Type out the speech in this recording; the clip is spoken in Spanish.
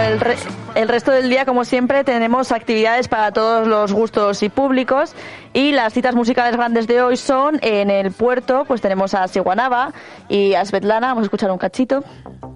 el resto del día, como siempre, tenemos actividades para todos los gustos y públicos, y las citas musicales grandes de hoy son en el puerto. Pues tenemos a Siguanaba y a Svetlana. Vamos a escuchar un cachito.